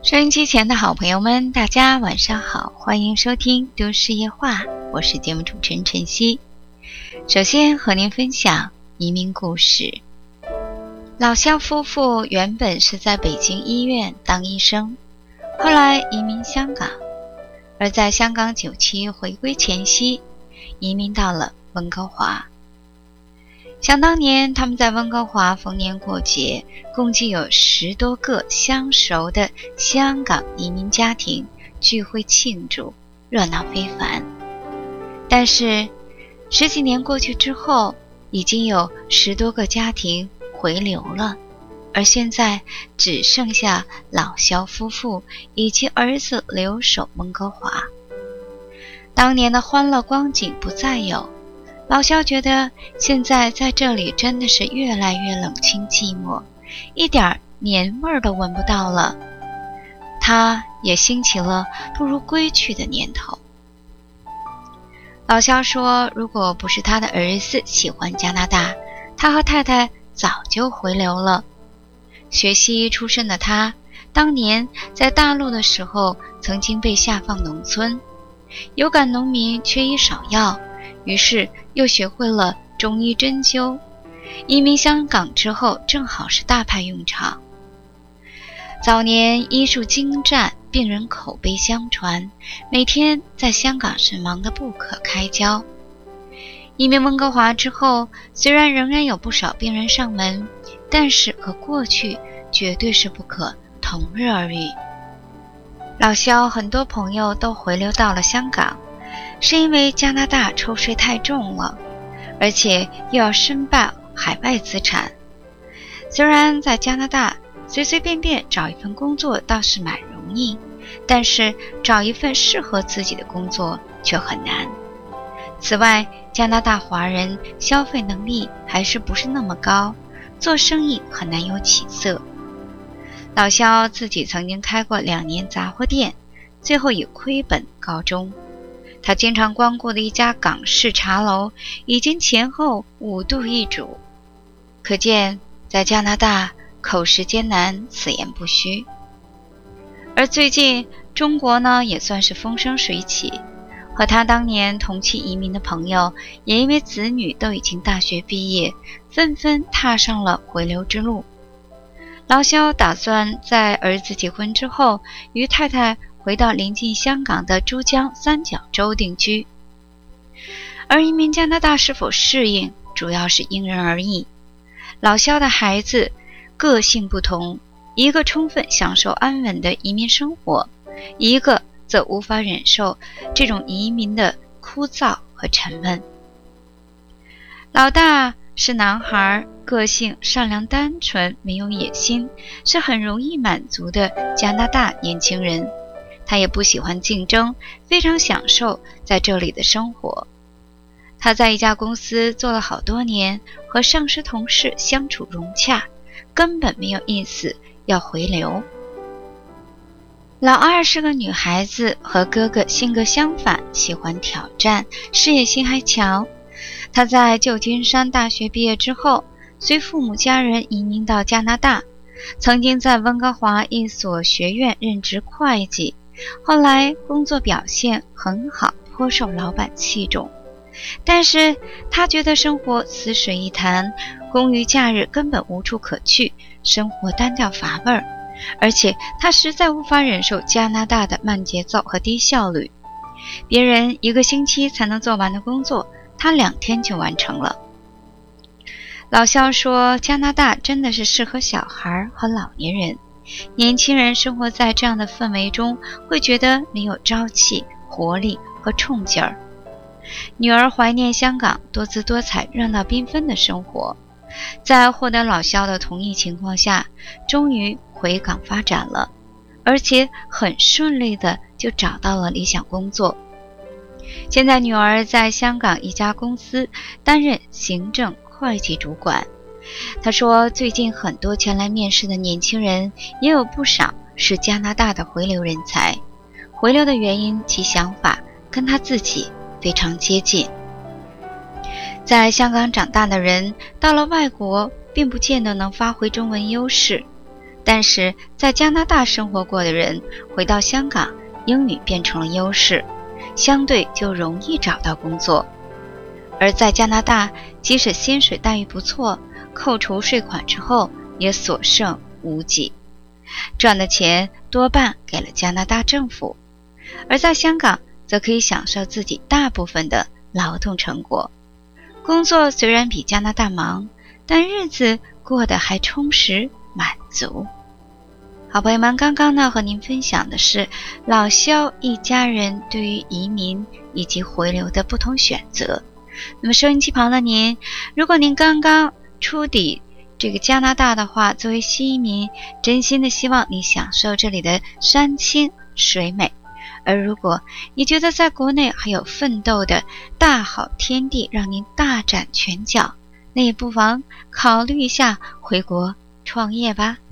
收音机前的好朋友们，大家晚上好，欢迎收听都市夜话，我是节目主持人晨曦。首先和您分享移民故事。老肖夫妇原本是在北京医院当医生，后来移民香港，而在香港97回归前夕，移民到了温哥华。想当年他们在温哥华逢年过节，共计有10多个相熟的香港移民家庭聚会庆祝，热闹非凡。但是10几年过去之后，已经有10多个家庭回流了，而现在只剩下老肖夫妇以及儿子留守温哥华。当年的欢乐光景不再有，老肖觉得现在在这里真的是越来越冷清寂寞，一点年味儿都闻不到了。他也兴起了不如归去的念头。老肖说，如果不是他的儿子喜欢加拿大，他和太太早就回流了。学西医出身的他，当年在大陆的时候曾经被下放农村，有感农民缺医少药，于是又学会了中医针灸。移民香港之后正好是大派用场。早年医术精湛，病人口碑相传，每天在香港是忙得不可开交。移民温哥华之后，虽然仍然有不少病人上门，但是和过去绝对是不可同日而语。老肖很多朋友都回流到了香港，是因为加拿大抽税太重了，而且又要申报海外资产。虽然在加拿大随随便便找一份工作倒是蛮容易，但是找一份适合自己的工作却很难。此外，加拿大华人消费能力还是不是那么高，做生意很难有起色。老肖自己曾经开过2年杂货店，最后以亏本告终。他经常光顾的一家港式茶楼已经前后5度易主，可见在加拿大口食艰难，此言不虚。而最近中国呢，也算是风生水起，和他当年同期移民的朋友也因为子女都已经大学毕业，纷纷踏上了回流之路。老肖打算在儿子结婚之后，与太太回到临近香港的珠江三角洲定居。而移民加拿大是否适应，主要是因人而异。老肖的孩子个性不同，一个充分享受安稳的移民生活，一个则无法忍受这种移民的枯燥和沉闷。老大是男孩，个性善良单纯，没有野心，是很容易满足的加拿大年轻人。他也不喜欢竞争，非常享受在这里的生活。他在一家公司做了好多年，和上司同事相处融洽，根本没有意思要回流。老二是个女孩子，和哥哥性格相反，喜欢挑战，事业心还强。她在旧金山大学毕业之后，随父母家人移民到加拿大，曾经在温哥华一所学院任职会计，后来工作表现很好，颇受老板器重。但是她觉得生活死水一潭，公余假日根本无处可去，生活单调乏味儿，而且她实在无法忍受加拿大的慢节奏和低效率。别人1个星期才能做完的工作，她2天就完成了。老肖说，加拿大真的是适合小孩和老年人，年轻人生活在这样的氛围中，会觉得没有朝气、活力和冲劲儿。女儿怀念香港多姿多彩、热闹缤纷的生活，在获得老肖的同意情况下，终于回港发展了，而且很顺利的就找到了理想工作。现在女儿在香港一家公司担任行政会计主管。她说，最近很多前来面试的年轻人，也有不少是加拿大的回流人才。回流的原因及想法跟她自己非常接近。在香港长大的人，到了外国并不见得能发挥中文优势。 但是在加拿大生活过的人回到香港，英语变成了优势，相对就容易找到工作。而在加拿大，即使薪水待遇不错，扣除税款之后也所剩无几，赚的钱多半给了加拿大政府。而在香港则可以享受自己大部分的劳动成果，工作虽然比加拿大忙，但日子过得还充实满足。好朋友们，刚刚呢和您分享的是老萧一家人对于移民以及回流的不同选择。那么收音机旁的您，如果您刚刚出抵这个加拿大的话，作为新移民，真心的希望你享受这里的山清水美。而如果你觉得在国内还有奋斗的大好天地让您大展拳脚，那也不妨考虑一下回国创业吧。